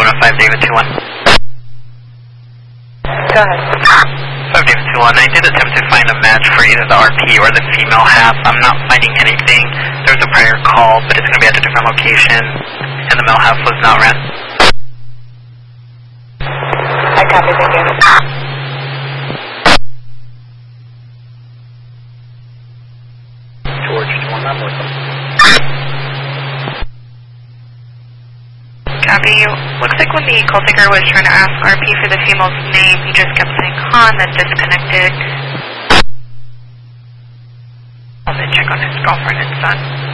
5 David 2-1. Go ahead. 5 David 2-1. I did attempt to find a match for either the RP or the female half. I'm not finding anything. There was a prior call, but it's going to be at a different location, and the male half was not ran. I copy, thank you. George 2-1, I'm with them. Copy. Looks like when the call taker was trying to ask RP for the female's name, he just kept saying Han, then disconnected. I'll then check on his girlfriend and son.